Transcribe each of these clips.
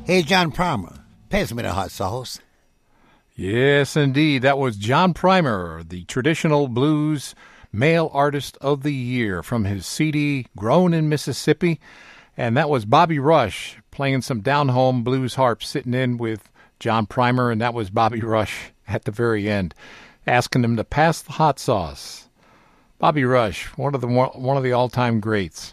Hey, John Primer, pass me the hot sauce. Yes, indeed. That was John Primer, the traditional blues male artist of the year from his CD Grown in Mississippi. And that was Bobby Rush playing some down-home blues harp, sitting in with John Primer, and that was Bobby Rush at the very end, asking him to pass the hot sauce. Bobby Rush, one of the all-time greats.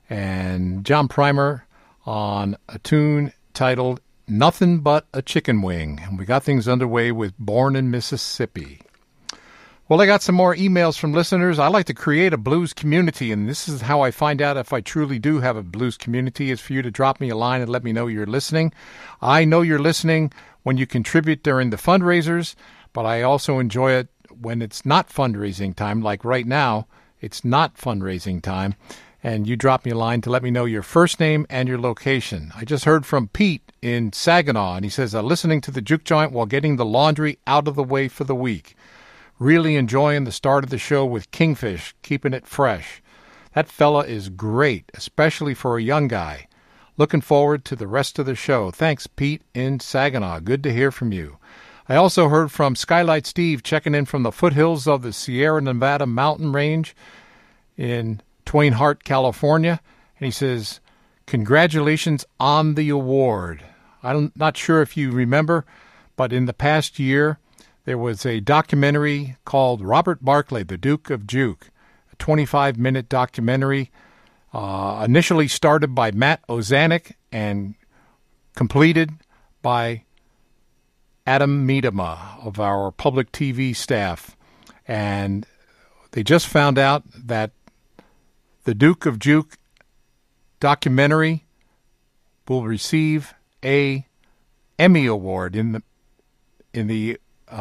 And John Primer on a tune titled Nothing But a Chicken Wing. And we got things underway with Born in Mississippi. Well, I got some more emails from listeners. I like to create a blues community, and this is how I find out if I truly do have a blues community, is for you to drop me a line and let me know you're listening. I know you're listening when you contribute during the fundraisers, but I also enjoy it when it's not fundraising time. Like right now, it's not fundraising time, and you drop me a line to let me know your first name and your location. I just heard from Pete in Saginaw, and he says, listening to the Juke Joint while getting the laundry out of the way for the week. Really enjoying the start of the show with Kingfish, keeping it fresh. That fella is great, especially for a young guy. Looking forward to the rest of the show. Thanks, Pete in Saginaw. Good to hear from you. I also heard from Skylight Steve checking in from the foothills of the Sierra Nevada mountain range in Twain Harte, California. And he says, congratulations on the award. I'm not sure if you remember, but in the past year, there was a documentary called Robert Barclay, the Duke of Juke, a 25-minute documentary initially started by Matt Ozanek and completed by Adam Miedema of our public TV staff. And they just found out that the Duke of Juke documentary will receive a Emmy Award in the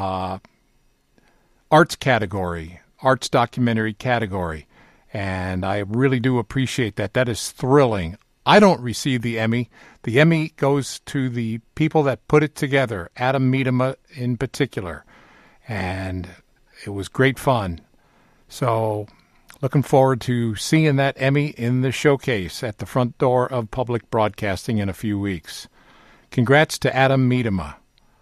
arts category, arts documentary category. And I really do appreciate that. That is thrilling. I don't receive the Emmy. The Emmy goes to the people that put it together, Adam Miedema in particular. And it was great fun. So looking forward to seeing that Emmy in the showcase at the front door of public broadcasting in a few weeks. Congrats to Adam Miedema.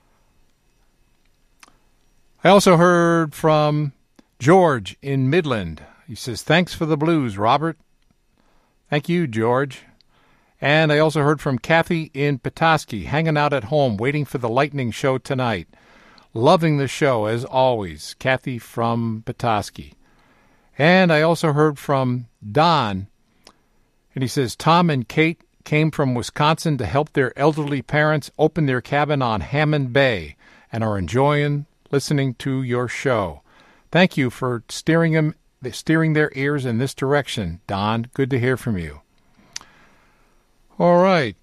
I also heard from George in Midland. He says, thanks for the blues, Robert. Thank you, George. And I also heard from Kathy in Petoskey, hanging out at home, waiting for the lightning show tonight. Loving the show, as always. Kathy from Petoskey. And I also heard from Don, and he says, Tom and Kate came from Wisconsin to help their elderly parents open their cabin on Hammond Bay and are enjoying listening to your show. Thank you for steering their ears in this direction, Don. Good to hear from you. All right.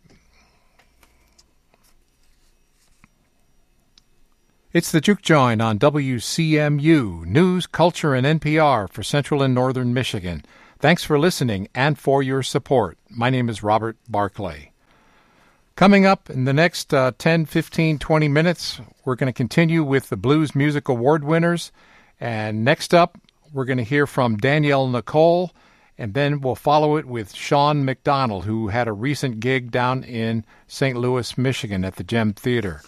It's the Juke Joint on WCMU, News, Culture, and NPR for Central and Northern Michigan. Thanks for listening and for your support. My name is Robert Barclay. Coming up in the next 10, 15, 20 minutes, we're going to continue with the Blues Music Award winners. And next up, we're going to hear from Danielle Nicole, and then we'll follow it with Sean McDonald, who had a recent gig down in St. Louis, Michigan at the Gem Theater.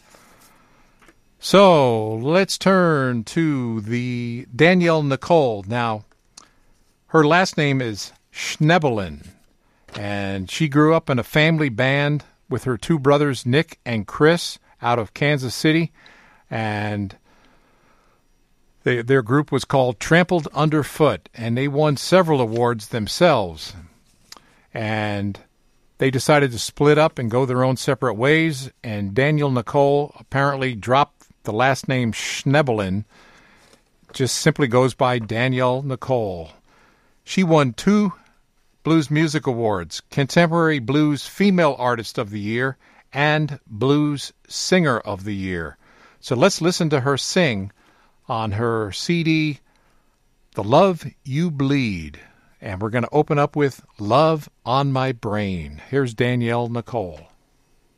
So let's turn to the Danielle Nicole. Now, her last name is Schnebelin, and she grew up in a family band with her two brothers, Nick and Chris, out of Kansas City, and their group was called Trampled Underfoot, and they won several awards themselves. And they decided to split up and go their own separate ways, and Danielle Nicole apparently dropped the last name Schnebelin, just simply goes by Danielle Nicole. She won 2 Blues Music Awards, Contemporary Blues Female Artist of the Year and Blues Singer of the Year. So let's listen to her sing on her CD, The Love You Bleed. And we're going to open up with Love on My Brain. Here's Danielle Nicole.